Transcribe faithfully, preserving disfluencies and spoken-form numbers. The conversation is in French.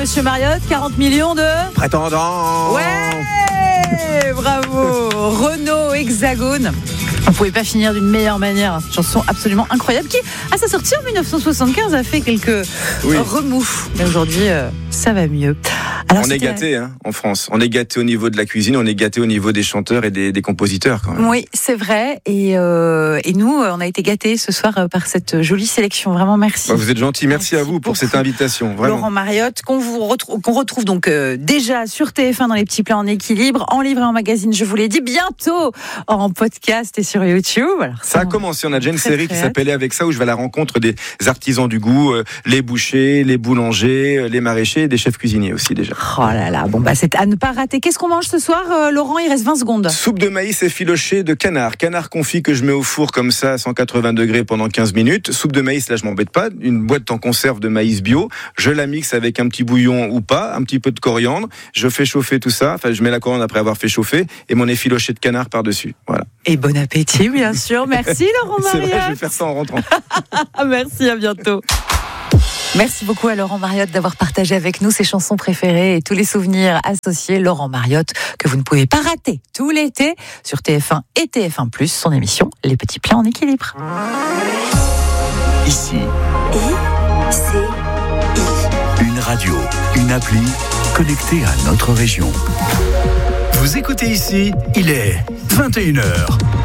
Monsieur Mariotte, quarante millions de... Prétendants. Ouais, bravo. Renault Hexagone. On ne pouvait pas finir d'une meilleure manière. Cette chanson absolument incroyable qui, à sa sortie en dix-neuf cent soixante-quinze, a fait quelques Oui. remous. Mais aujourd'hui, euh, ça va mieux. Alors, on est gâtés hein, en France. On est gâtés au niveau de la cuisine, on est gâtés au niveau des chanteurs et des, des compositeurs quand même. Oui, c'est vrai. Et, euh, et nous, on a été gâtés ce soir par cette jolie sélection. Vraiment, merci. Bah, vous êtes gentil. Merci, merci à vous pour cette invitation. Vraiment. Laurent Mariotte, qu'on vous retrouve, qu'on retrouve donc euh, déjà sur T F un dans les petits plats en équilibre, en livre et en magazine, je vous l'ai dit, bientôt en podcast et sur YouTube. Alors, ça, ça a commencé. On a déjà une très, série très qui s'appelait Avec ça, où je vais à la rencontre des artisans du goût, euh, les bouchers, les boulangers, les maraîchers et des chefs cuisiniers aussi déjà. Oh là là, bon bah c'est à ne pas rater. Qu'est-ce qu'on mange ce soir, euh, Laurent? Il reste vingt secondes. Soupe de maïs effilochée de canard. Canard confit que je mets au four comme ça à cent quatre-vingts degrés pendant quinze minutes. Soupe de maïs, là je m'embête pas. Une boîte en conserve de maïs bio. Je la mixe avec un petit bouillon ou pas, un petit peu de coriandre. Je fais chauffer tout ça. Enfin, je mets la coriandre après avoir fait chauffer et mon effiloché de canard par-dessus. Voilà. Et bon appétit, bien sûr. Merci Laurent Mariotte. C'est vrai, je vais faire ça en rentrant. Merci, à bientôt. Merci beaucoup à Laurent Mariotte d'avoir partagé avec nous ses chansons préférées et tous les souvenirs associés. Laurent Mariotte, que vous ne pouvez pas rater tout l'été sur T F un et T F un plus, son émission Les Petits Plats en équilibre. Ici. I, C, I. Une radio, une appli connectée à notre région. Vous écoutez Ici, il est vingt et une heures.